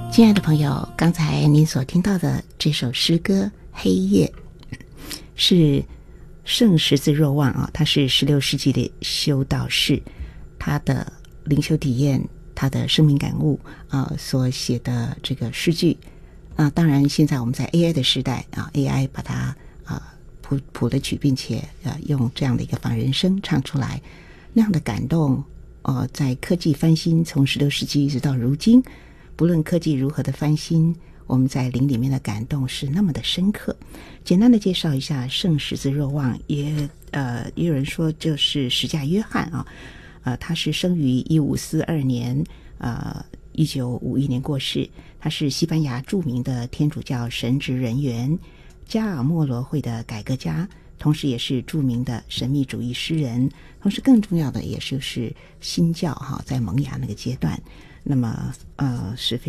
亲爱的朋友，刚才您所听到的这首诗歌《黑夜》是圣十字若望啊，他是16世纪的修道士，他的灵修体验，他的生命感悟所写的这个诗句当然现在我们在 AI 的时代AI 把它谱了曲，并且用这样的一个仿人声唱出来，那样的感动在科技翻新从16世纪一直到如今，不论科技如何的翻新，我们在灵里面的感动是那么的深刻。简单的介绍一下圣十字若望，也有人说就是十架约翰他是生于1542年1951年过世，他是西班牙著名的天主教神职人员，加尔默罗会的改革家，同时也是著名的神秘主义诗人，同时更重要的也就是新教在萌芽那个阶段，那么是非